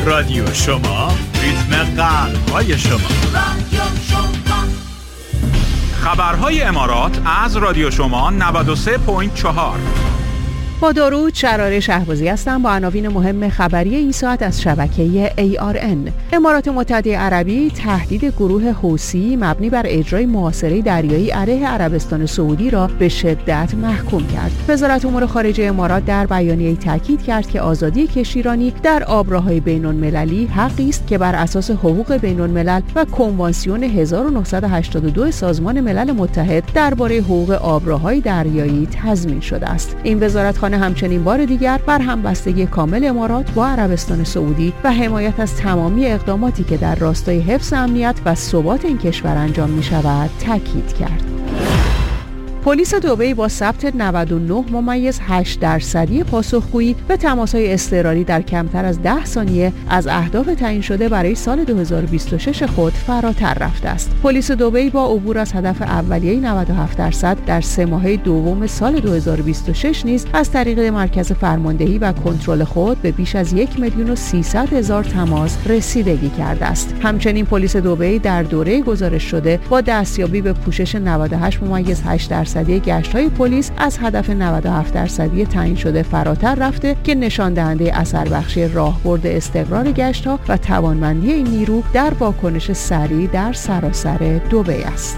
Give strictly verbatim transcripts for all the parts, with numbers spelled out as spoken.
رادیو شما، ریتم قلب‌های شما. رادیو شما. خبرهای امارات از رادیو شما نود و سه ممیز چهار. با درود، شراره شهبازی هستم با عناوین مهم خبری این ساعت از شبکه ای آر ان. امارات متحده عربی تهدید گروه حوثی مبنی بر اجرای محاصره دریایی علیه عربستان سعودی را به شدت محکوم کرد. وزارت امور خارجه امارات در بیانیه‌ای تاکید کرد که آزادی کشتیرانی در آبراهای بین‌المللی حقی است که بر اساس حقوق بین‌الملل و کنوانسیون هزار و نهصد و هشتاد و دو سازمان ملل متحد درباره حقوق آبراهای دریایی تضمین شده است. این وزارت همچنین بار دیگر بر همبستگی کامل امارات با عربستان سعودی و حمایت از تمامی اقداماتی که در راستای حفظ امنیت و ثبات این کشور انجام می شود تاکید کرد. پلیس دبی با ثبت نود و نه ممیز هشت درصدی پاسخگویی به تماس‌های اضطراری در کمتر از ده ثانیه از اهداف تعیین شده برای سال دو هزار و بیست و شش خود فراتر رفته است. پلیس دبی با عبور از هدف اولیه نود و هفت درصد در سه ماهه دوم سال دو هزار و بیست و شش نیز از طریق مرکز فرماندهی و کنترل خود به بیش از یک میلیون و سیصد هزار تماس رسیدگی کرده است. همچنین پلیس دبی در دوره گزارش شده با دستیابی به پوشش نود و هشت ممیز هشت درصدی گشت‌های پلیس از هدف نود و هفت درصدی تعیین شده فراتر رفته که نشان دهنده اثر بخشی راهبرد استقرار گشت‌ها و توانمندی این نیرو در واکنش سریع در سراسر دبی است.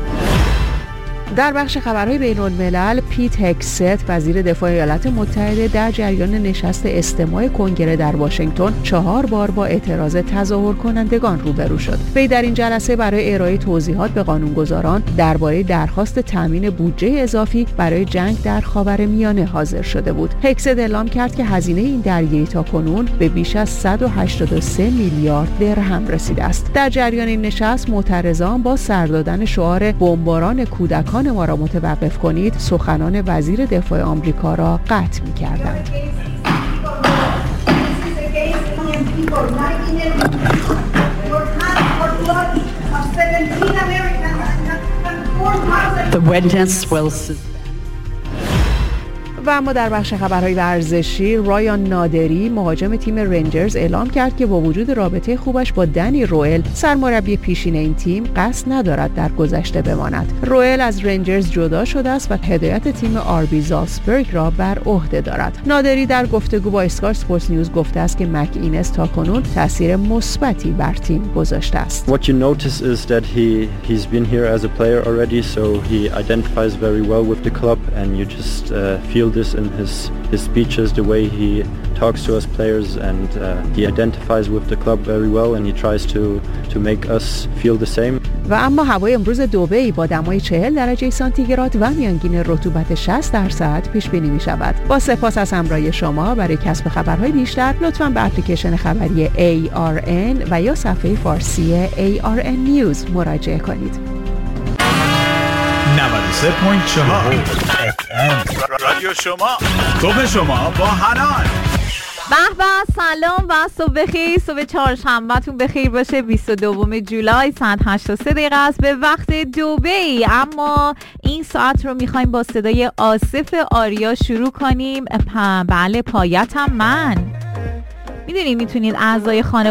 در بخش خبرهای بین‌الملل، پیت هگست وزیر دفاع ایالات متحده در جریان نشست استماع کنگره در واشنگتن چهار بار با اعتراض تظاهر کنندگان روبرو شد. وی در این جلسه برای ارائه توضیحات به قانونگذاران درباره درخواست تامین بودجه اضافی برای جنگ در خاورمیانه حاضر شده بود. هگست اعلام کرد که هزینه این درگیری تاکنون به بیش از صد و هشتاد و سه میلیارد درهم رسیده است. در جریان این نشست معترضان با سر دادن شعار بمباران کودکان ما را متوقف کنید سخنان وزیر دفاع آمریکا را قطع می‌کردند. و اما در بخش خبرهای ورزشی، رایان نادری مهاجم تیم رنجرز اعلام کرد که با وجود رابطه خوبش با دنی روئل سرمربی پیشین این تیم قصد ندارد در گذشته بماند. روئل از رنجرز جدا شده است و هدایت تیم آر بی زالتسبورگ را بر عهده دارد. نادری در گفتگو با اسکای اسپورتس نیوز گفته است که مک اینس تاکنون تاثیر مثبتی بر تیم گذاشته است. What you notice is that he he's been here as a player already, so he identifies very well with the club, and you just uh, feel this in his his speeches, the way he talks to us players, and uh, he identifies with the club very well, and he tries to to make us feel the same. و اما هوای امروز دبی با دمای چهل درجه سانتیگراد و میانگین رطوبت شصت درصد پیش بینی می شود. با سپاس از همراهی شما. برای کسب خبرهای بیشتر لطفاً به اپلیکیشن خبری ای آر ان و یا صفحه فارسی ای آر ان نیوز مراجعه کنید. نود و سه ممیز چهار رادیو شما، صبح شما با حنان. به به، سلام و صبح بخیر. صبح چهارشنبه‌تون بخیر باشه. بیست و دوم جولای ساعت هشت و سه دقیقه است به وقت دبی. اما این ساعت رو میخوایم با صدای آصف آریا شروع کنیم. بله، پایتم من. میدونید میتونید اعضای خانواده